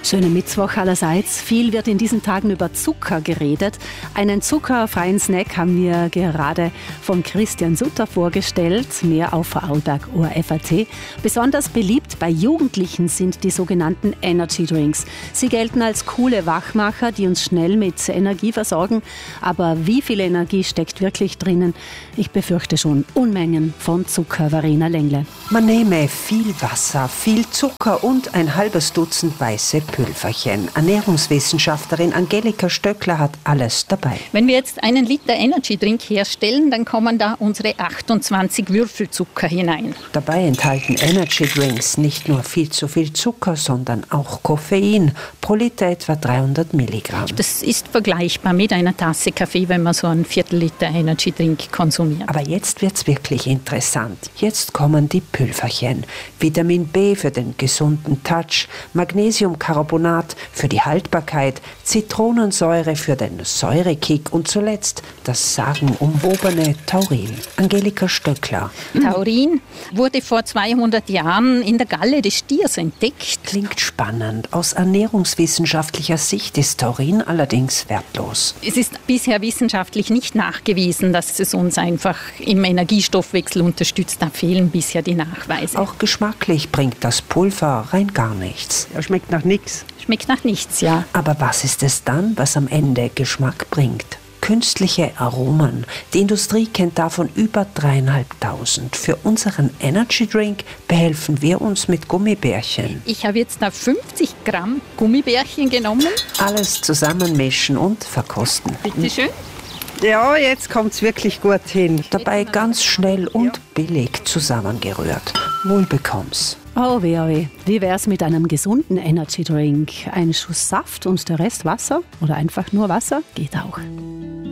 Schönen Mittwoch allerseits. Viel wird in diesen Tagen über Zucker geredet. Einen zuckerfreien Snack haben wir gerade von Christian Sutter vorgestellt. Mehr auf Vorarlberg ORF.at. Besonders beliebt bei Jugendlichen sind die sogenannten Energy Drinks. Sie gelten als coole Wachmacher, die uns schnell mit Energie versorgen. Aber wie viel Energie steckt wirklich drinnen? Ich befürchte schon Unmengen von Zucker. Verena Lengle. Man nehme viel Wasser, viel Zucker und ein halbes Dutzend weiße Pülverchen. Ernährungswissenschaftlerin Angelika Stöckler hat alles dabei. Wenn wir jetzt einen Liter Energy Drink herstellen, dann kommen da unsere 28 Würfelzucker hinein. Dabei enthalten Energy Drinks nicht nur viel zu viel Zucker, sondern auch Koffein. Pro Liter etwa 300 Milligramm. Das ist vergleichbar mit einer Tasse Kaffee, wenn man so einen Viertel-Liter Energy Drink konsumiert. Aber jetzt wird's wirklich interessant. Jetzt kommen die Pülverchen. Vitamin B für den gesunden Touch, Magnesiumcarbonat für die Haltbarkeit, Zitronensäure für den Säurekick und zuletzt das sagenumwobene Taurin. Angelika Stöckler. Taurin wurde vor 200 Jahren in der Galle des Stiers entdeckt. Klingt spannend. Aus ernährungswissenschaftlicher Sicht ist Taurin allerdings wertlos. Es ist bisher wissenschaftlich nicht nachgewiesen, dass es uns einfach im Energiestoffwechsel unterstützt. Da fehlen bisher die Nachweise. Auch geschmacklich bringt das Pulver rein gar nichts. Ja, schmeckt nach nichts. Schmeckt nach nichts, ja. Aber was ist es dann, was am Ende Geschmack bringt? Künstliche Aromen. Die Industrie kennt davon über 3.500. Für unseren Energy Drink behelfen wir uns mit Gummibärchen. Ich habe jetzt da 50 Gramm Gummibärchen genommen. Alles zusammenmischen und verkosten. Bitte schön. Ja, jetzt kommt es wirklich gut hin. Dabei ganz schnell und billig zusammengerührt. Wohlbekomm's. Oh weh, oh weh. Wie wär's mit einem gesunden Energy Drink? Ein Schuss Saft und der Rest Wasser? Oder einfach nur Wasser? Geht auch.